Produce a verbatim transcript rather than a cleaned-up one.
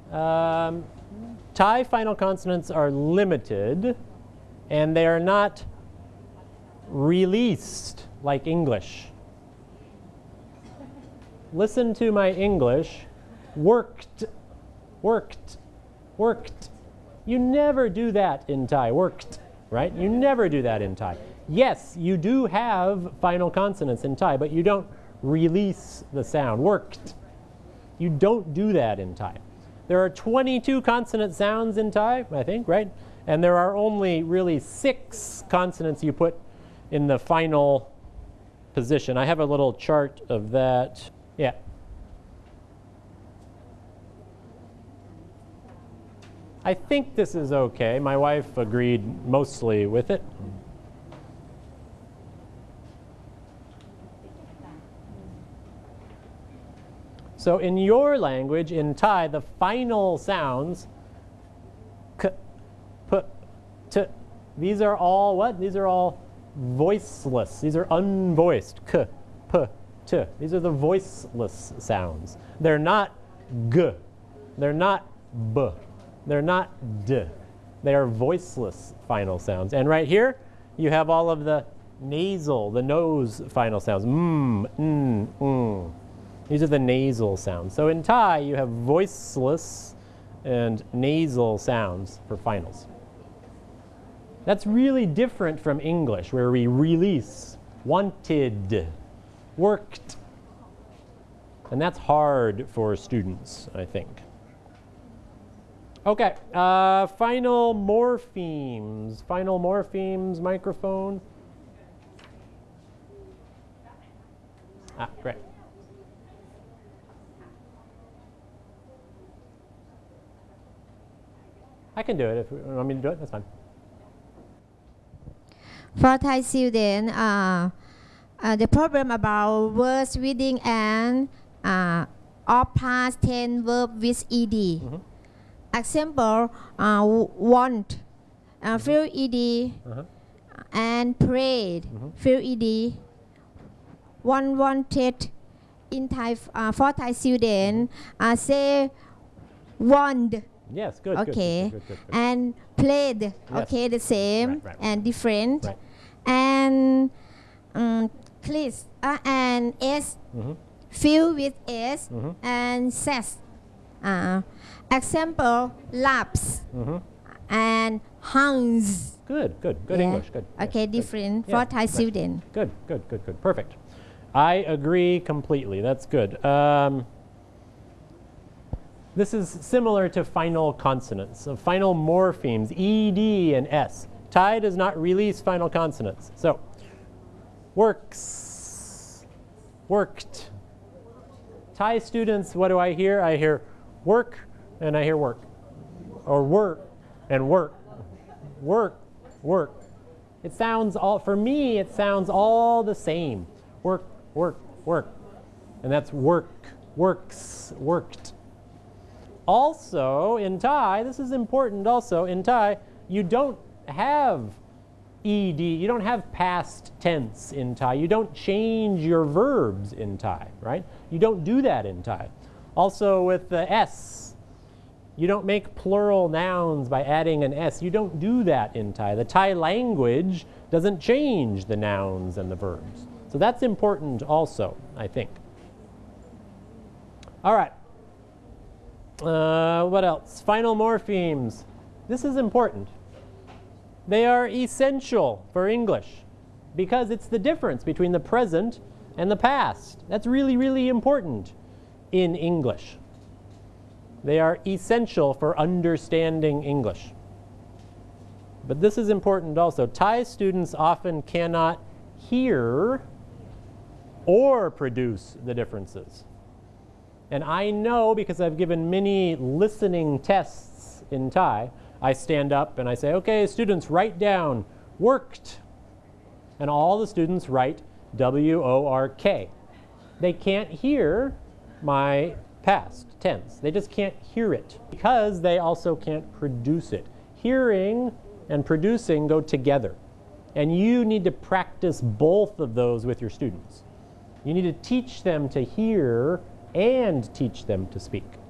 Um, Thai final consonants are limited, and they are not released like English. Listen to my English. Worked, worked, worked. You never do that in Thai. Worked, right? You never do that in Thai. Yes, you do have final consonants in Thai, but you don't release the sound. Worked. You don't do that in Thai. There are twenty-two consonant sounds in Thai, I think, right? And there are only really six consonants you put in the final position. I have a little chart of that. Yeah. I think this is okay. My wife agreed mostly with it. So in your language, in Thai, the final sounds, k, p, t, these are all what? These are all voiceless. These are unvoiced. K, p, t. These are the voiceless sounds. They're not g. They're not b. They're not d. They are voiceless final sounds. And right here, you have all of the nasal, the nose final sounds. Mm, mm, mm. These are the nasal sounds. So in Thai, you have voiceless and nasal sounds for finals. That's really different from English, where we release, wanted, worked. And that's hard for students, I think. Okay, uh, final morphemes. Final morphemes, microphone. Ah, great. I can do it if you want me to do it, that's fine. For Thai students, uh, uh, the problem about words reading and uh, all past tense verb with ed. Mm-hmm. Example, uh, want, uh, mm-hmm. feel ed, uh-huh. and prayed, mm-hmm. feel ed. One wanted in Thai, uh, for Thai students, mm-hmm. uh, say want. Yes, good, okay. good, good, good, good, good. And played, yes. Okay, the same, right, right, and different. Right. And um, please, uh, and S, mm-hmm. fill with S, mm-hmm. and says. Uh, example, laps, mm-hmm. and hangs. Good, good, good yeah. English, good. Okay, yes, different good. for yeah, Thai right. student. Good, good, good, good, perfect. I agree completely, that's good. Um, This is similar to final consonants, so final morphemes, E D and S. Thai does not release final consonants. So, works, worked. Thai students, what do I hear? I hear work and I hear work. Or work and work. Work, work. It sounds all, for me, it sounds all the same. Work, work, work. And that's work, works, worked. Also, in Thai, this is important also, in Thai, you don't have E D, you don't have past tense in Thai. You don't change your verbs in Thai, right? You don't do that in Thai. Also with the S, you don't make plural nouns by adding an S. You don't do that in Thai. The Thai language doesn't change the nouns and the verbs. So that's important also, I think. All right. Uh, what else? Final morphemes. This is important. They are essential for English because it's the difference between the present and the past. That's really, really important in English. They are essential for understanding English. But this is important also. Thai students often cannot hear or produce the differences. And I know, because I've given many listening tests in Thai, I stand up and I say, okay, students, write down worked. And all the students write W O R K. They can't hear my past tense. They just can't hear it because they also can't produce it. Hearing and producing go together. And you need to practice both of those with your students. You need to teach them to hear and teach them to speak.